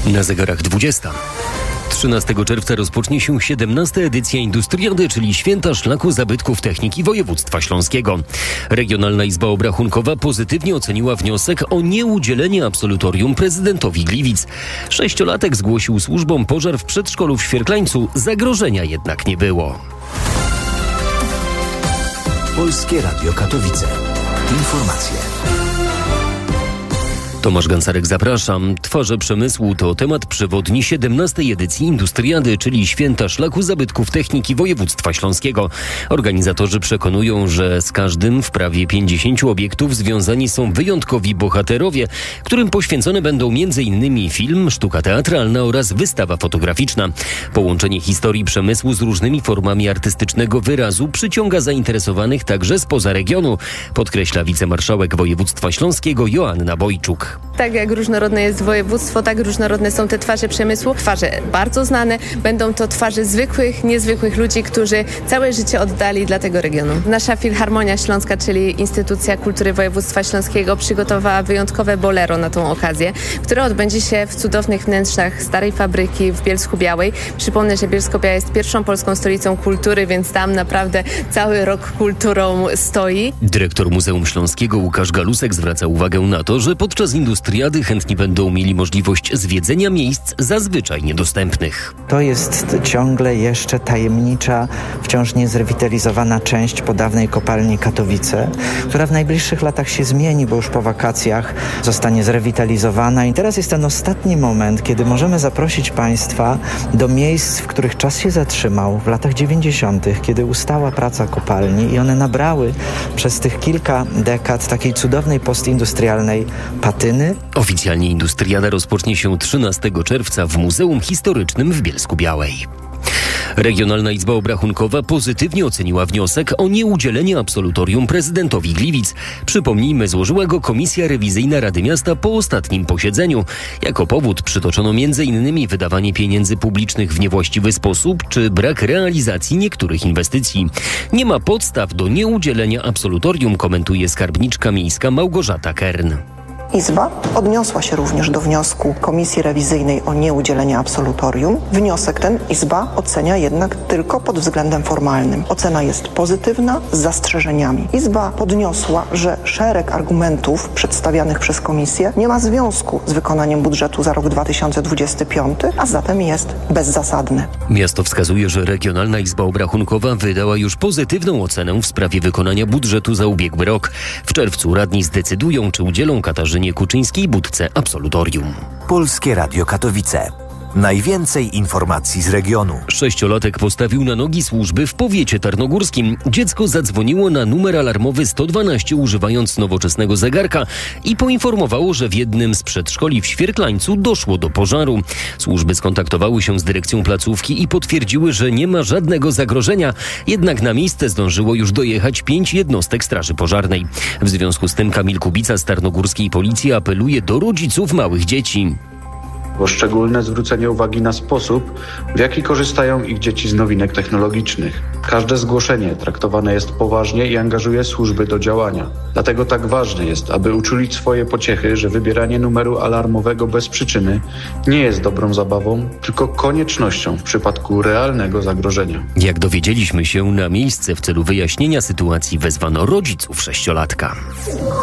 Na zegarach 20. 13 czerwca rozpocznie się 17. edycja Industriady, czyli Święta Szlaku Zabytków Techniki Województwa Śląskiego. Regionalna Izba Obrachunkowa pozytywnie oceniła wniosek o nieudzielenie absolutorium prezydentowi Gliwic. 6-latek zgłosił służbom pożar w przedszkolu w Świerklańcu. Zagrożenia jednak nie było. Polskie Radio Katowice. Informacje. Tomasz Gancarek, zapraszam. Twarze przemysłu to temat przewodni 17. edycji Industriady, czyli Święta Szlaku Zabytków Techniki Województwa Śląskiego. Organizatorzy przekonują, że z każdym w prawie 50 obiektów związani są wyjątkowi bohaterowie, którym poświęcone będą m.in. film, sztuka teatralna oraz wystawa fotograficzna. Połączenie historii przemysłu z różnymi formami artystycznego wyrazu przyciąga zainteresowanych także spoza regionu, podkreśla wicemarszałek województwa śląskiego Joanna Bojczuk. Tak jak różnorodne jest województwo, tak różnorodne są te twarze przemysłu. Twarze bardzo znane, będą to twarze zwykłych, niezwykłych ludzi, którzy całe życie oddali dla tego regionu. Nasza Filharmonia Śląska, czyli Instytucja Kultury Województwa Śląskiego, przygotowała wyjątkowe bolero na tą okazję, które odbędzie się w cudownych wnętrzach starej fabryki w Bielsku-Białej. Przypomnę, że Bielsko-Biała jest pierwszą polską stolicą kultury, więc tam naprawdę cały rok kulturą stoi. Dyrektor Muzeum Śląskiego Łukasz Galusek zwraca uwagę na to, że podczas Industriady chętni będą mieli możliwość zwiedzenia miejsc zazwyczaj niedostępnych. To jest ciągle jeszcze tajemnicza, wciąż niezrewitalizowana część po dawnej kopalni Katowice, która w najbliższych latach się zmieni, bo już po wakacjach zostanie zrewitalizowana i teraz jest ten ostatni moment, kiedy możemy zaprosić Państwa do miejsc, w których czas się zatrzymał w latach 90., kiedy ustała praca kopalni i one nabrały przez tych kilka dekad takiej cudownej postindustrialnej patyny. Oficjalnie Industriada rozpocznie się 13 czerwca w Muzeum Historycznym w Bielsku-Białej. Regionalna Izba Obrachunkowa pozytywnie oceniła wniosek o nieudzielenie absolutorium prezydentowi Gliwic. Przypomnijmy, złożyła go Komisja Rewizyjna Rady Miasta po ostatnim posiedzeniu. Jako powód przytoczono m.in. wydawanie pieniędzy publicznych w niewłaściwy sposób czy brak realizacji niektórych inwestycji. Nie ma podstaw do nieudzielenia absolutorium, komentuje skarbniczka miejska Małgorzata Kern. Izba odniosła się również do wniosku Komisji Rewizyjnej o nieudzielenie absolutorium. Wniosek ten Izba ocenia jednak tylko pod względem formalnym. Ocena jest pozytywna z zastrzeżeniami. Izba podniosła, że szereg argumentów przedstawianych przez Komisję nie ma związku z wykonaniem budżetu za rok 2025, a zatem jest bezzasadny. Miasto wskazuje, że Regionalna Izba Obrachunkowa wydała już pozytywną ocenę w sprawie wykonania budżetu za ubiegły rok. W czerwcu radni zdecydują, czy udzielą Katarzynie Kuczyńskiej-Budce absolutorium. Polskie Radio Katowice. Najwięcej informacji z regionu. 6-latek postawił na nogi służby w powiecie tarnogórskim. Dziecko zadzwoniło na numer alarmowy 112 używając nowoczesnego zegarka i poinformowało, że w jednym z przedszkoli w Świerklańcu doszło do pożaru. Służby skontaktowały się z dyrekcją placówki i potwierdziły, że nie ma żadnego zagrożenia. Jednak na miejsce zdążyło już dojechać 5 jednostek straży pożarnej. W związku z tym Kamil Kubica z tarnogórskiej policji apeluje do rodziców małych dzieci. O szczególne zwrócenie uwagi na sposób, w jaki korzystają ich dzieci z nowinek technologicznych. Każde zgłoszenie traktowane jest poważnie i angażuje służby do działania. Dlatego tak ważne jest, aby uczulić swoje pociechy, że wybieranie numeru alarmowego bez przyczyny nie jest dobrą zabawą, tylko koniecznością w przypadku realnego zagrożenia. Jak dowiedzieliśmy się, na miejsce w celu wyjaśnienia sytuacji wezwano rodziców 6-latka.